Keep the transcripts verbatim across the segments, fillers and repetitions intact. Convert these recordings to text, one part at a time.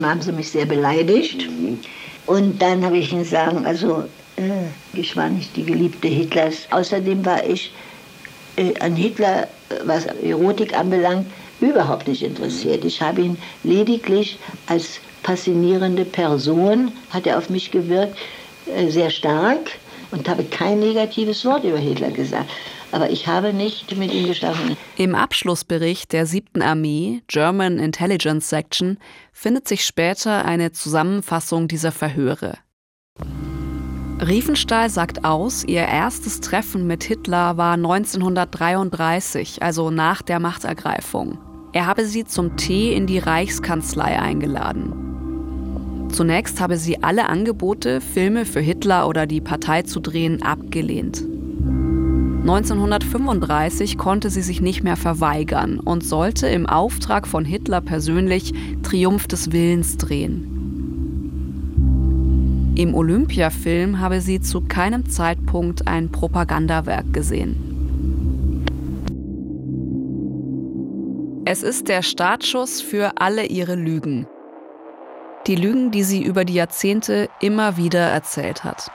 Da haben sie mich sehr beleidigt. Mhm. Und dann habe ich ihnen gesagt, also äh, ich war nicht die Geliebte Hitlers. Außerdem war ich äh, an Hitler, was Erotik anbelangt, überhaupt nicht interessiert. Ich habe ihn lediglich als faszinierende Person, hat er auf mich gewirkt, äh, sehr stark und habe kein negatives Wort über Hitler gesagt. Aber ich habe nicht mit ihm geschlafen. Im Abschlussbericht der siebten Armee, German Intelligence Section, findet sich später eine Zusammenfassung dieser Verhöre. Riefenstahl sagt aus, ihr erstes Treffen mit Hitler war neunzehnhundertdreiunddreißig, also nach der Machtergreifung. Er habe sie zum Tee in die Reichskanzlei eingeladen. Zunächst habe sie alle Angebote, Filme für Hitler oder die Partei zu drehen, abgelehnt. neunzehnhundertfünfunddreißig konnte sie sich nicht mehr verweigern und sollte im Auftrag von Hitler persönlich Triumph des Willens drehen. Im Olympiafilm habe sie zu keinem Zeitpunkt ein Propagandawerk gesehen. Es ist der Startschuss für alle ihre Lügen. Die Lügen, die sie über die Jahrzehnte immer wieder erzählt hat.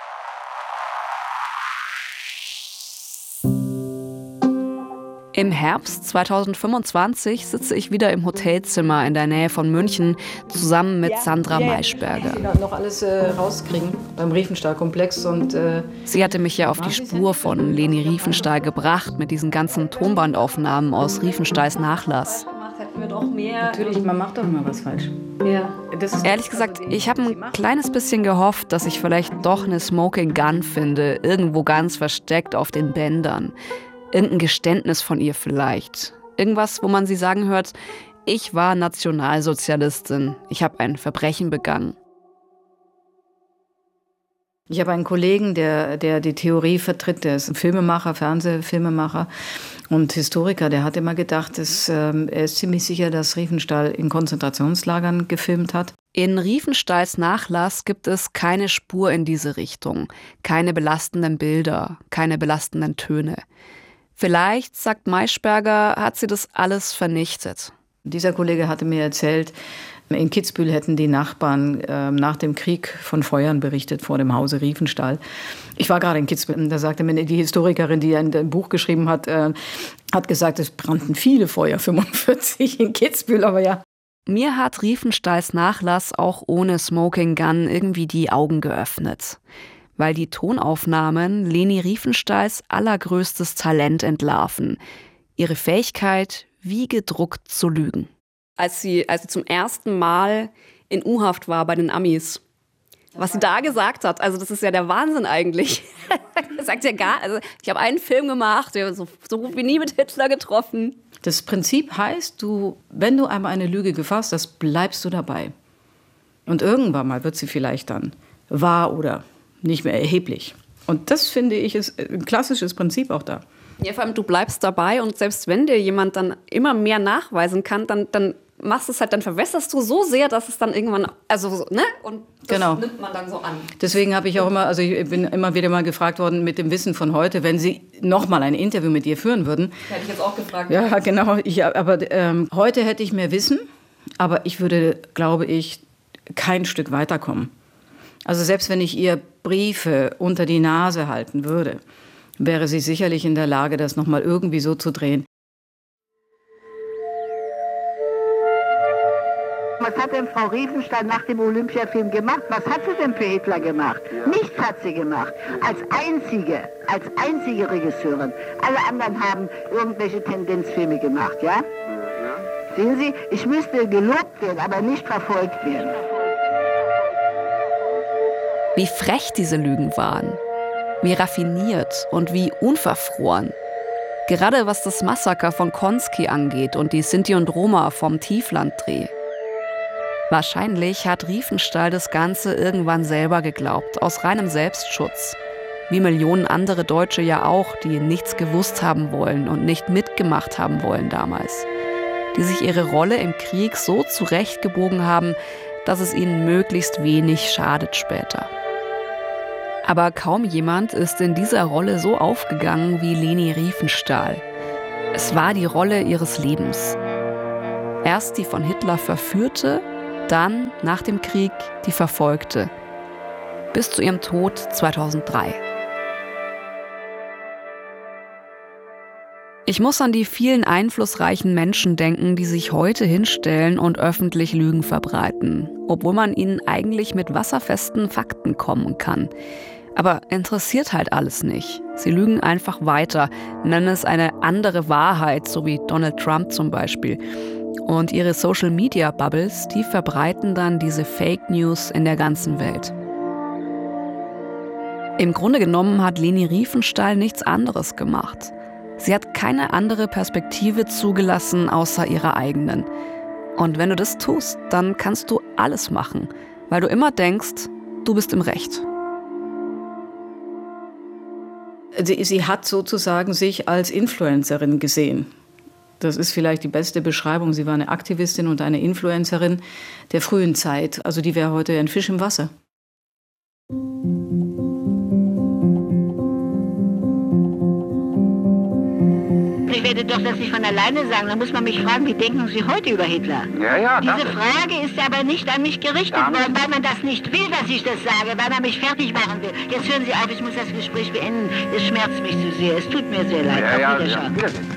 Im Herbst zweitausendfünfundzwanzig sitze ich wieder im Hotelzimmer in der Nähe von München zusammen mit Sandra Maischberger. Sie noch alles äh, rauskriegen beim Riefenstahl-Komplex. Und, äh Sie hatte mich ja auf die Spur von Leni Riefenstahl gebracht mit diesen ganzen Tonbandaufnahmen aus Riefenstahls Nachlass. Natürlich, man macht doch immer was falsch. Ja. Das ist Ehrlich gesagt, ich habe ein kleines bisschen gehofft, dass ich vielleicht doch eine Smoking Gun finde, irgendwo ganz versteckt auf den Bändern. Irgendein Geständnis von ihr vielleicht. Irgendwas, wo man sie sagen hört, ich war Nationalsozialistin, ich habe ein Verbrechen begangen. Ich habe einen Kollegen, der, der die Theorie vertritt, der ist ein Filmemacher, Fernsehfilmemacher und Historiker, der hat immer gedacht, dass, ähm, er ist ziemlich sicher, dass Riefenstahl in Konzentrationslagern gefilmt hat. In Riefenstahls Nachlass gibt es keine Spur in diese Richtung, keine belastenden Bilder, keine belastenden Töne. Vielleicht, sagt Maischberger, hat sie das alles vernichtet. Dieser Kollege hatte mir erzählt, in Kitzbühel hätten die Nachbarn äh, nach dem Krieg von Feuern berichtet vor dem Hause Riefenstahl. Ich war gerade in Kitzbühel, da sagte mir die Historikerin, die ein Buch geschrieben hat, äh, hat gesagt, es brannten viele Feuer, fünfundvierzig in Kitzbühel, aber ja. Mir hat Riefenstahls Nachlass auch ohne Smoking Gun irgendwie die Augen geöffnet. Weil die Tonaufnahmen Leni Riefenstahls allergrößtes Talent entlarven. Ihre Fähigkeit, wie gedruckt zu lügen. Als sie, als sie zum ersten Mal in U-Haft war bei den Amis, was sie da gesagt hat, also das ist ja der Wahnsinn eigentlich. Das sagt ja gar, also ich habe einen Film gemacht, so, so gut wie nie mit Hitler getroffen. Das Prinzip heißt, du, wenn du einmal eine Lüge gefasst hast, bleibst du dabei. Und irgendwann mal wird sie vielleicht dann wahr oder nicht mehr erheblich. Und das, finde ich, ist ein klassisches Prinzip auch da. Ja, vor allem, du bleibst dabei und selbst wenn dir jemand dann immer mehr nachweisen kann, dann, dann machst du es halt, dann verwässerst du so sehr, dass es dann irgendwann, also, ne? Und das genau. nimmt man dann so an. Deswegen habe ich auch immer, also ich bin immer wieder mal gefragt worden mit dem Wissen von heute, wenn Sie noch mal ein Interview mit ihr führen würden. Hätte ich jetzt auch gefragt. Ja, genau. Ich, aber ähm, heute hätte ich mehr Wissen, aber ich würde, glaube ich, kein Stück weiterkommen. Also selbst wenn ich ihr Briefe unter die Nase halten würde, wäre sie sicherlich in der Lage, das noch mal irgendwie so zu drehen. Was hat denn Frau Riefenstahl nach dem Olympiafilm gemacht? Was hat sie denn für Hitler gemacht? Ja. Nichts hat sie gemacht. Als einzige, als einzige Regisseurin. Alle anderen haben irgendwelche Tendenzfilme gemacht, ja? Ja. Sehen Sie, ich müsste gelobt werden, aber nicht verfolgt werden. Wie frech diese Lügen waren, wie raffiniert und wie unverfroren. Gerade was das Massaker von Konski angeht und die Sinti und Roma vom Tieflanddreh. Wahrscheinlich hat Riefenstahl das Ganze irgendwann selber geglaubt, aus reinem Selbstschutz. Wie Millionen andere Deutsche ja auch, die nichts gewusst haben wollen und nicht mitgemacht haben wollen damals. Die sich ihre Rolle im Krieg so zurechtgebogen haben, dass es ihnen möglichst wenig schadet später. Aber kaum jemand ist in dieser Rolle so aufgegangen wie Leni Riefenstahl. Es war die Rolle ihres Lebens. Erst die von Hitler verführte dann, nach dem Krieg, die Verfolgte. Bis zu ihrem Tod zweitausenddrei. Ich muss an die vielen einflussreichen Menschen denken, die sich heute hinstellen und öffentlich Lügen verbreiten, obwohl man ihnen eigentlich mit wasserfesten Fakten kommen kann. Aber interessiert halt alles nicht. Sie lügen einfach weiter, nennen es eine andere Wahrheit, so wie Donald Trump zum Beispiel. Und ihre Social-Media-Bubbles, die verbreiten dann diese Fake News in der ganzen Welt. Im Grunde genommen hat Leni Riefenstahl nichts anderes gemacht. Sie hat keine andere Perspektive zugelassen, außer ihrer eigenen. Und wenn du das tust, dann kannst du alles machen, weil du immer denkst, du bist im Recht. Sie, sie hat sozusagen sich als Influencerin gesehen. Das ist vielleicht die beste Beschreibung. Sie war eine Aktivistin und eine Influencerin der frühen Zeit. Also die wäre heute ein Fisch im Wasser. Ich werde doch das nicht von alleine sagen. Da muss man mich fragen, wie denken Sie heute über Hitler? Ja, ja, Diese danke. Frage ist aber nicht an mich gerichtet Ja, worden, weil man das nicht will, dass ich das sage, weil man mich fertig machen will. Jetzt hören Sie auf, ich muss das Gespräch beenden. Es schmerzt mich zu sehr. Es tut mir sehr leid. Ja, Auf ja, Wiedersehen. ja, Wiedersehen.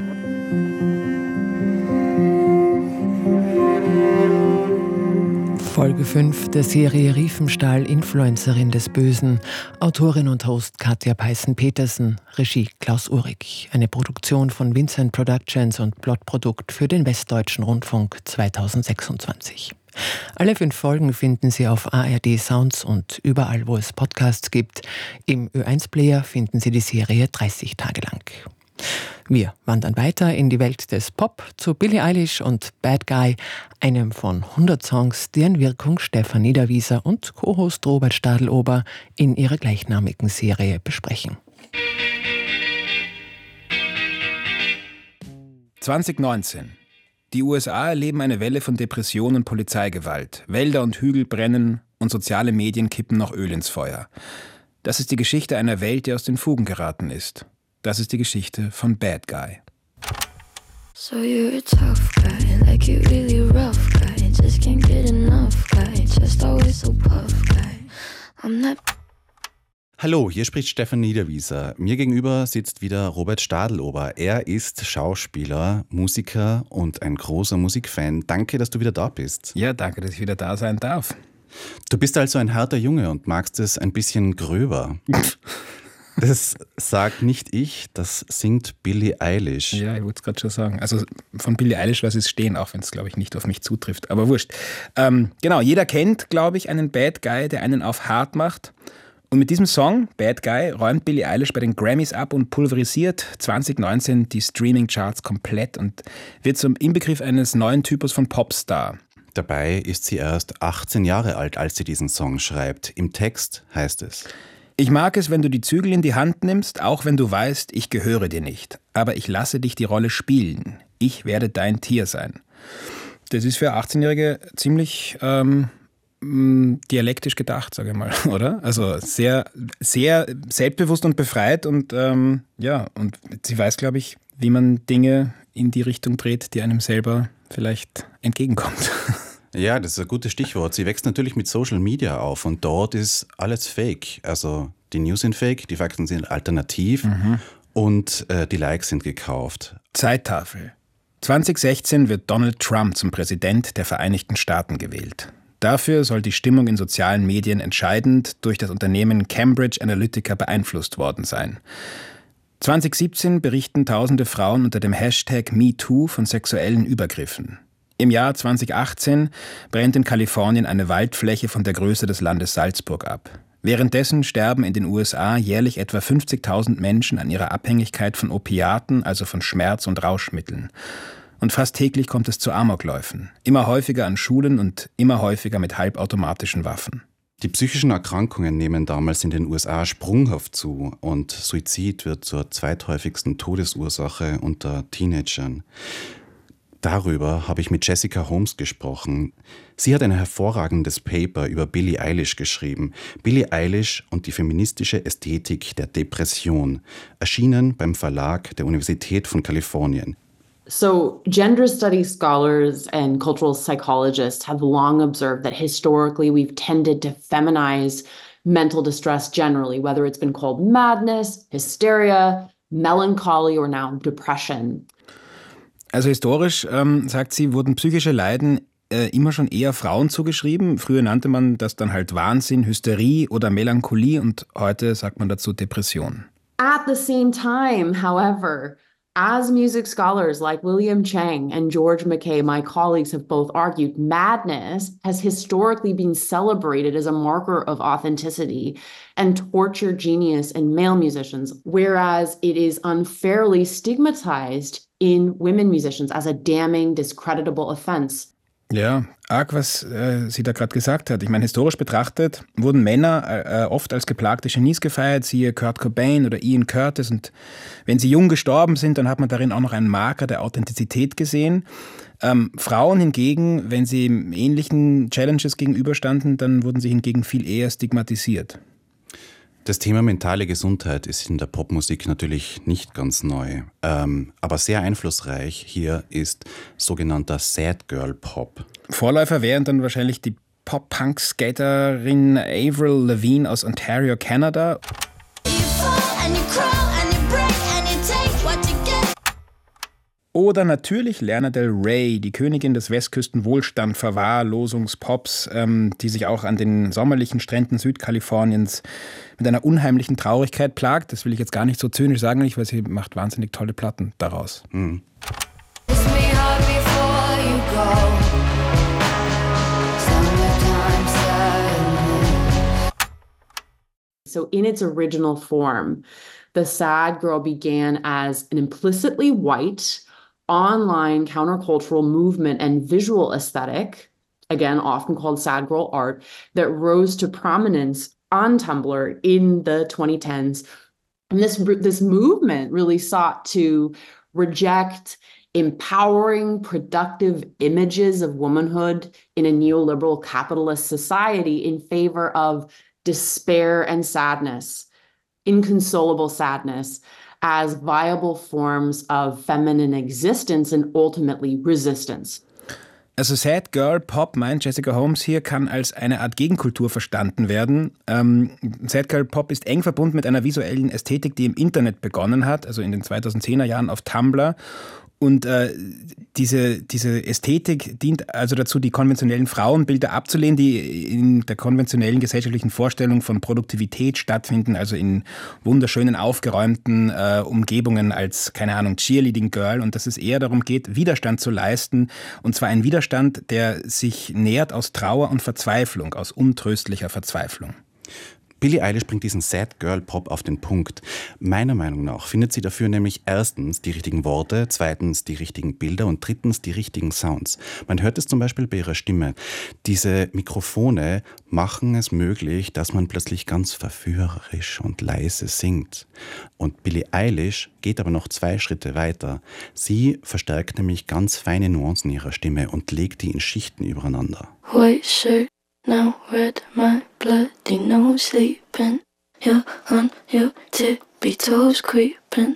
Folge fünf der Serie Riefenstahl, Influencerin des Bösen. Autorin und Host Katja Peißen-Petersen. Regie Klaus Uhrig. Eine Produktion von Vincent Productions und Plotprodukt für den Westdeutschen Rundfunk zweitausendsechsundzwanzig. Alle fünf Folgen finden Sie auf A R D Sounds und überall, wo es Podcasts gibt. Im Ö eins Player finden Sie die Serie dreißig Tage lang. Wir wandern weiter in die Welt des Pop zu Billie Eilish und Bad Guy, einem von hundert Songs, deren Wirkung Stefan Niederwieser und Co-Host Robert Stadelober in ihrer gleichnamigen Serie besprechen. zwanzig neunzehn. Die U S A erleben eine Welle von Depression und Polizeigewalt. Wälder und Hügel brennen und soziale Medien kippen noch Öl ins Feuer. Das ist die Geschichte einer Welt, die aus den Fugen geraten ist. Das ist die Geschichte von Bad Guy. So you're a tough guy, like you really rough guy. Just can't get enough guy, just always so puff guy. I'm not. Hallo, hier spricht Stefan Niederwieser. Mir gegenüber sitzt wieder Robert Stadelober. Er ist Schauspieler, Musiker und ein großer Musikfan. Danke, dass du wieder da bist. Ja, danke, dass ich wieder da sein darf. Du bist also ein harter Junge und magst es ein bisschen gröber. Das sagt nicht ich, das singt Billie Eilish. Ja, ich wollte es gerade schon sagen. Also von Billie Eilish lasse ich es stehen, auch wenn es, glaube ich, nicht auf mich zutrifft. Aber wurscht. Ähm, genau, jeder kennt, glaube ich, einen Bad Guy, der einen auf hart macht. Und mit diesem Song, Bad Guy, räumt Billie Eilish bei den Grammys ab und pulverisiert zwanzig neunzehn die Streaming-Charts komplett und wird zum Inbegriff eines neuen Typus von Popstar. Dabei ist sie erst achtzehn Jahre alt, als sie diesen Song schreibt. Im Text heißt es: Ich mag es, wenn du die Zügel in die Hand nimmst, auch wenn du weißt, ich gehöre dir nicht. Aber ich lasse dich die Rolle spielen. Ich werde dein Tier sein. Das ist für achtzehnjährige ziemlich ähm, dialektisch gedacht, sage ich mal, oder? Also sehr, sehr selbstbewusst und befreit und ähm, ja, und sie weiß, glaube ich, wie man Dinge in die Richtung dreht, die einem selber vielleicht entgegenkommt. Ja, das ist ein gutes Stichwort. Sie wächst natürlich mit Social Media auf und dort ist alles fake. Also die News sind fake, die Fakten sind alternativ mhm. und äh, die Likes sind gekauft. Zeittafel. zwanzig sechzehn wird Donald Trump zum Präsident der Vereinigten Staaten gewählt. Dafür soll die Stimmung in sozialen Medien entscheidend durch das Unternehmen Cambridge Analytica beeinflusst worden sein. zwanzig siebzehn berichten tausende Frauen unter dem Hashtag MeToo von sexuellen Übergriffen. Im Jahr zwanzig achtzehn brennt in Kalifornien eine Waldfläche von der Größe des Landes Salzburg ab. Währenddessen sterben in den U S A jährlich etwa fünfzigtausend Menschen an ihrer Abhängigkeit von Opiaten, also von Schmerz- und Rauschmitteln. Und fast täglich kommt es zu Amokläufen, immer häufiger an Schulen und immer häufiger mit halbautomatischen Waffen. Die psychischen Erkrankungen nehmen damals in den U S A sprunghaft zu und Suizid wird zur zweithäufigsten Todesursache unter Teenagern. Darüber habe ich mit Jessica Holmes gesprochen. Sie hat ein hervorragendes Paper über Billie Eilish geschrieben. Billie Eilish und die feministische Ästhetik der Depression, erschienen beim Verlag der Universität von Kalifornien. So, gender studies scholars and cultural psychologists have long observed that historically we've tended to feminize mental distress generally, whether it's been called madness, hysteria, melancholy or now depression. Also historisch, ähm, sagt sie, wurden psychische Leiden äh, immer schon eher Frauen zugeschrieben. Früher nannte man das dann halt Wahnsinn, Hysterie oder Melancholie und heute sagt man dazu Depression. At the same time, however, as music scholars like William Chang and George McKay, my colleagues, have both argued, madness has historically been celebrated as a marker of authenticity and tortured genius in male musicians, whereas it is unfairly stigmatized in women musicians as a damning, discreditable offense. Ja, arg, was äh, sie da gerade gesagt hat. Ich meine, historisch betrachtet wurden Männer äh, oft als geplagte Genies gefeiert, siehe Kurt Cobain oder Ian Curtis. Und wenn sie jung gestorben sind, dann hat man darin auch noch einen Marker der Authentizität gesehen. Ähm, Frauen hingegen, wenn sie ähnlichen Challenges gegenüberstanden, dann wurden sie hingegen viel eher stigmatisiert. Das Thema mentale Gesundheit ist in der Popmusik natürlich nicht ganz neu, ähm, aber sehr einflussreich hier ist sogenannter Sad Girl Pop. Vorläufer wären dann wahrscheinlich die Pop-Punk-Skaterin Avril Lavigne aus Ontario, Kanada. Oder natürlich Lana Del Rey, die Königin des Westküsten-Wohlstand-Verwahrlosungspops, ähm, die sich auch an den sommerlichen Stränden Südkaliforniens mit einer unheimlichen Traurigkeit plagt. Das will ich jetzt gar nicht so zynisch sagen, weil sie macht wahnsinnig tolle Platten daraus. Mhm. So in its original form, the Sad Girl began as an implicitly white online countercultural movement and visual aesthetic, again, often called sad girl art, that rose to prominence on Tumblr in the twenty tens. And this, this movement really sought to reject empowering, productive images of womanhood in a neoliberal capitalist society in favor of despair and sadness, inconsolable sadness, as viable forms of feminine existence and ultimately resistance. Also Sad Girl Pop, meint Jessica Holmes hier, kann als eine Art Gegenkultur verstanden werden. Ähm, Sad Girl Pop ist eng verbunden mit einer visuellen Ästhetik, die im Internet begonnen hat, also in den zweitausendzehner Jahren auf Tumblr. Und äh, diese, diese Ästhetik dient also dazu, die konventionellen Frauenbilder abzulehnen, die in der konventionellen gesellschaftlichen Vorstellung von Produktivität stattfinden, also in wunderschönen, aufgeräumten äh, Umgebungen als, keine Ahnung, Cheerleading Girl. Und dass es eher darum geht, Widerstand zu leisten. Und zwar ein Widerstand, der sich nährt aus Trauer und Verzweiflung, aus untröstlicher Verzweiflung. Billie Eilish bringt diesen Sad Girl Pop auf den Punkt. Meiner Meinung nach findet sie dafür nämlich erstens die richtigen Worte, zweitens die richtigen Bilder und drittens die richtigen Sounds. Man hört es zum Beispiel bei ihrer Stimme. Diese Mikrofone machen es möglich, dass man plötzlich ganz verführerisch und leise singt. Und Billie Eilish geht aber noch zwei Schritte weiter. Sie verstärkt nämlich ganz feine Nuancen ihrer Stimme und legt die in Schichten übereinander. White shirt. Now red, my bloody nose sleeping. You're on your tippy toes creeping.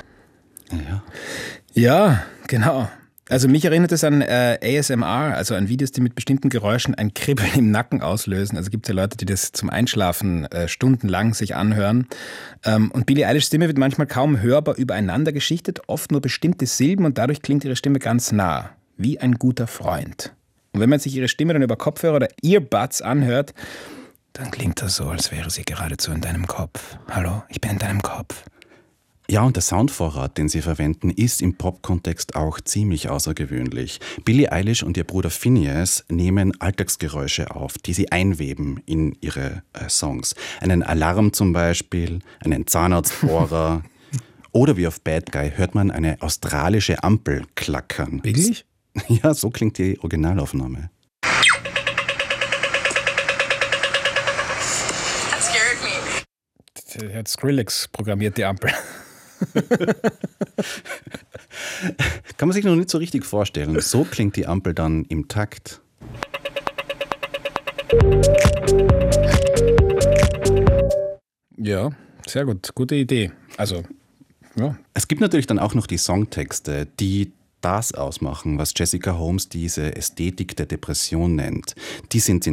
Ja. Ja, genau. Also mich erinnert es an äh, A S M R, also an Videos, die mit bestimmten Geräuschen ein Kribbeln im Nacken auslösen. Also gibt es ja Leute, die das zum Einschlafen äh, stundenlang sich anhören. Ähm, und Billie Eilishs Stimme wird manchmal kaum hörbar übereinander geschichtet, oft nur bestimmte Silben und dadurch klingt ihre Stimme ganz nah, wie ein guter Freund. Und wenn man sich ihre Stimme dann über Kopfhörer oder Earbuds anhört, dann klingt das so, als wäre sie geradezu in deinem Kopf. Hallo, ich bin in deinem Kopf. Ja, und der Soundvorrat, den sie verwenden, ist im Pop-Kontext auch ziemlich außergewöhnlich. Billie Eilish und ihr Bruder Phineas nehmen Alltagsgeräusche auf, die sie einweben in ihre äh, Songs. Einen Alarm zum Beispiel, einen Zahnarztbohrer oder wie auf Bad Guy hört man eine australische Ampel klackern. Wirklich? Ja, so klingt die Originalaufnahme. That scared me. Er hat Skrillex programmiert, die Ampel. Kann man sich noch nicht so richtig vorstellen. So klingt die Ampel dann im Takt. Ja, sehr gut. Gute Idee. Also, ja. Es gibt natürlich dann auch noch die Songtexte, die das ausmachen, was Jessica Holmes diese Ästhetik der Depression nennt. Die sind in